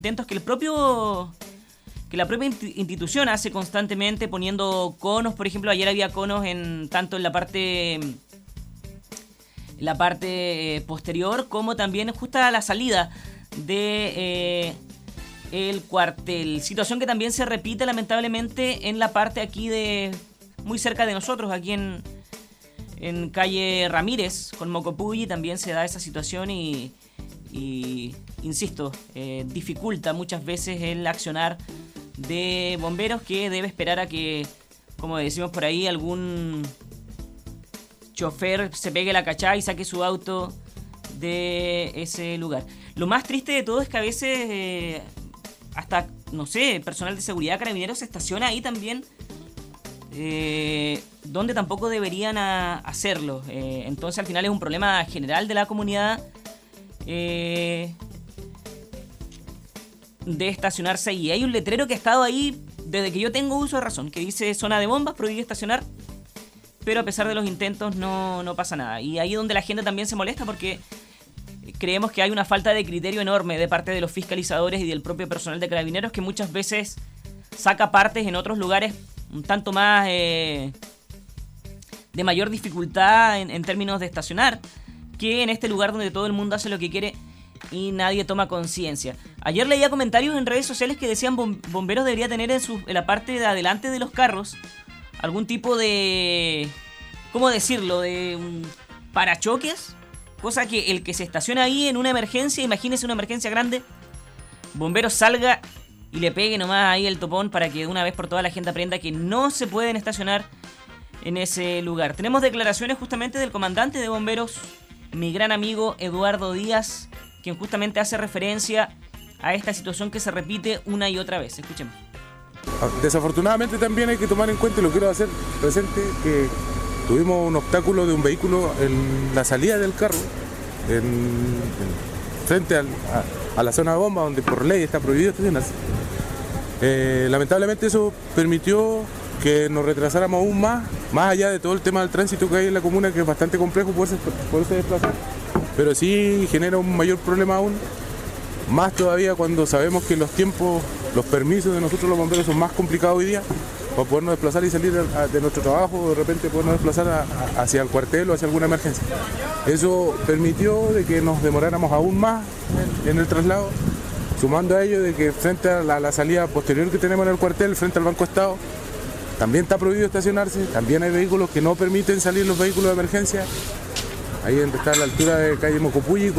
intentos que la propia institución hace constantemente, poniendo conos. Por ejemplo, ayer había conos tanto en la parte posterior como también justo a la salida de el cuartel. Situación que también se repite lamentablemente en la parte aquí muy cerca de nosotros, aquí en calle Ramírez con Mocopulli. También se da esa situación y insisto, dificulta muchas veces el accionar de bomberos, que debe esperar a que, como decimos por ahí, algún chofer se pegue la cachá y saque su auto de ese lugar. Lo más triste de todo es que a veces hasta, no sé, personal de seguridad, carabineros, se estaciona ahí también, donde tampoco deberían hacerlo. Entonces al final es un problema general de la comunidad de estacionarse ahí. Hay un letrero que ha estado ahí desde que yo tengo uso de razón, que dice zona de bombas, prohibido estacionar, pero a pesar de los intentos no pasa nada. Y ahí es donde la gente también se molesta, porque creemos que hay una falta de criterio enorme de parte de los fiscalizadores y del propio personal de carabineros, que muchas veces saca partes en otros lugares un tanto más de mayor dificultad en términos de estacionar, que en este lugar donde todo el mundo hace lo que quiere y nadie toma conciencia. Ayer leía comentarios en redes sociales que decían bomberos debería tener en la parte de adelante de los carros algún tipo de, ¿cómo decirlo?, de parachoques, cosa que el que se estaciona ahí en una emergencia, imagínese una emergencia grande, bomberos salga y le pegue nomás ahí el topón para que de una vez por todas la gente aprenda que no se pueden estacionar en ese lugar. Tenemos declaraciones justamente del comandante de bomberos, mi gran amigo Eduardo Díaz, quien justamente hace referencia a esta situación que se repite una y otra vez. Escuchemos. Desafortunadamente también hay que tomar en cuenta, y lo quiero hacer presente, que tuvimos un obstáculo de un vehículo en la salida del carro, frente a la zona de bomba, donde por ley está prohibido estacionarse. Lamentablemente eso permitió que nos retrasáramos aún más allá de todo el tema del tránsito que hay en la comuna, que es bastante complejo poderse desplazar, pero sí genera un mayor problema aún, más todavía cuando sabemos que los tiempos, los permisos de nosotros los bomberos son más complicados hoy día, para podernos desplazar y salir de nuestro trabajo, de repente podernos desplazar hacia el cuartel o hacia alguna emergencia. Eso permitió de que nos demoráramos aún más en el traslado, sumando a ello de que frente a la salida posterior que tenemos en el cuartel, frente al Banco Estado, también está prohibido estacionarse, también hay vehículos que no permiten salir, los vehículos de emergencia. Ahí donde está a la altura de calle Mocopulli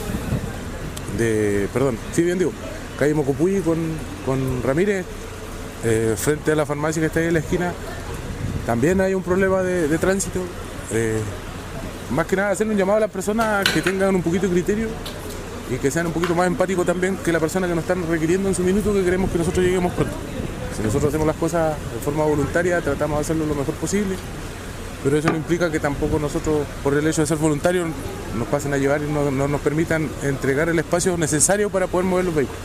calle Mocopulli con Ramírez, frente a la farmacia que está ahí en la esquina, también hay un problema de tránsito. Más que nada hacer un llamado a las personas que tengan un poquito de criterio y que sean un poquito más empáticos también que la persona que nos están requiriendo en su minuto, que queremos que nosotros lleguemos pronto. Si nosotros hacemos las cosas de forma voluntaria, tratamos de hacerlo lo mejor posible, pero eso no implica que tampoco nosotros, por el hecho de ser voluntarios, nos pasen a llevar y no nos permitan entregar el espacio necesario para poder mover los vehículos.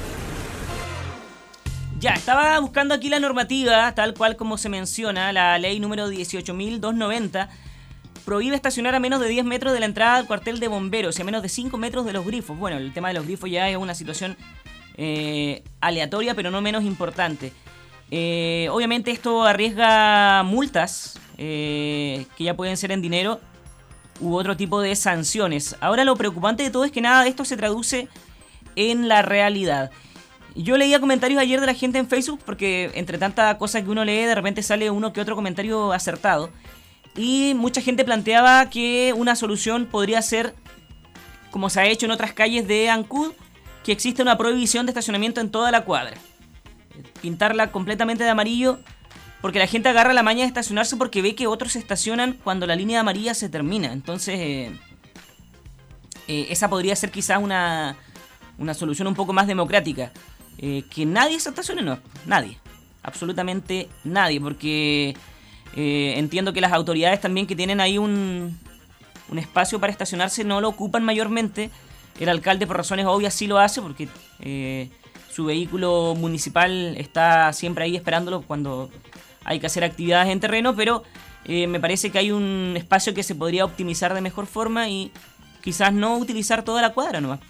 Ya, estaba buscando aquí la normativa, tal cual como se menciona, la ley número 18.290, prohíbe estacionar a menos de 10 metros de la entrada al cuartel de bomberos y a menos de 5 metros de los grifos. Bueno, el tema de los grifos ya es una situación aleatoria, pero no menos importante. Obviamente esto arriesga multas, que ya pueden ser en dinero u otro tipo de sanciones. Ahora lo preocupante de todo es que nada de esto se traduce en la realidad. Yo leía comentarios ayer de la gente en Facebook, porque entre tanta cosa que uno lee, de repente sale uno que otro comentario acertado. Y mucha gente planteaba que una solución podría ser, como se ha hecho en otras calles de Ancud, que existe una prohibición de estacionamiento en toda la cuadra. Pintarla completamente de amarillo, porque la gente agarra la maña de estacionarse porque ve que otros se estacionan cuando la línea amarilla se termina. Entonces, esa podría ser quizás una solución un poco más democrática. Que nadie se estacione, no, nadie, absolutamente nadie, porque entiendo que las autoridades también que tienen ahí un espacio para estacionarse no lo ocupan mayormente. El alcalde, por razones obvias, sí lo hace, porque su vehículo municipal está siempre ahí esperándolo cuando hay que hacer actividades en terreno, pero me parece que hay un espacio que se podría optimizar de mejor forma y quizás no utilizar toda la cuadra nomás.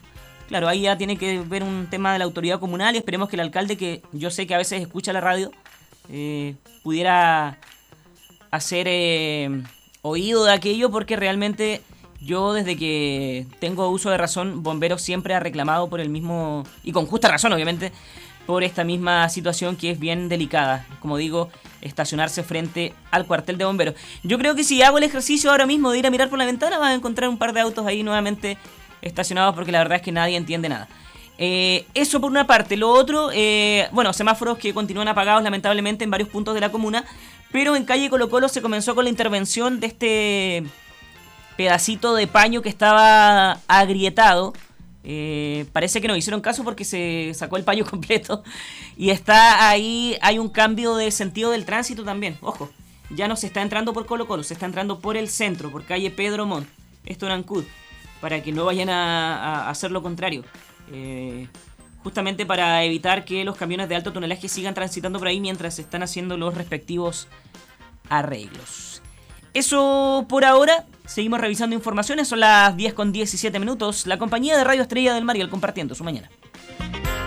Claro, ahí ya tiene que ver un tema de la autoridad comunal y esperemos que el alcalde, que yo sé que a veces escucha la radio, pudiera hacer oído de aquello, porque realmente yo, desde que tengo uso de razón, Bomberos siempre ha reclamado por el mismo, y con justa razón obviamente, por esta misma situación que es bien delicada. Como digo, estacionarse frente al cuartel de bomberos. Yo creo que si hago el ejercicio ahora mismo de ir a mirar por la ventana, vas a encontrar un par de autos ahí nuevamente estacionados, porque la verdad es que nadie entiende nada. Eso por una parte. Lo otro, semáforos que continúan apagados lamentablemente en varios puntos de la comuna, pero en calle Colo Colo se comenzó con la intervención de este pedacito de paño que estaba agrietado. Parece que no hicieron caso porque se sacó el paño completo y está ahí. Hay un cambio de sentido del tránsito también. Ojo, ya no se está entrando por Colo Colo, se está entrando por el centro, por calle Pedro Montt, esto en Ancud, para que no vayan a hacer lo contrario, justamente para evitar que los camiones de alto tonelaje sigan transitando por ahí mientras se están haciendo los respectivos arreglos. Eso por ahora. Seguimos revisando informaciones. Son las 10:17. La compañía de Radio Estrella del Mar y el compartiendo su mañana.